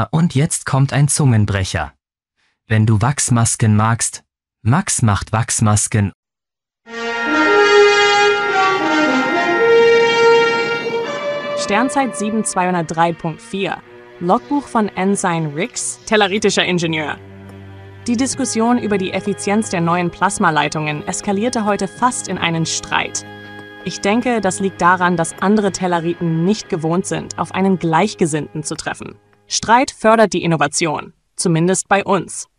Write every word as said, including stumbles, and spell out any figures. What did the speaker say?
Und jetzt kommt ein Zungenbrecher. Wenn du Wachsmasken magst, Max macht Wachsmasken. Sternzeit sieben zweihundertdrei Punkt vier. Logbuch von Ensign Rix, telluritischer Ingenieur. Die Diskussion über die Effizienz der neuen Plasmaleitungen eskalierte heute fast in einen Streit. Ich denke, das liegt daran, dass andere Telleriten nicht gewohnt sind, auf einen Gleichgesinnten zu treffen. Streit fördert die Innovation, zumindest bei uns.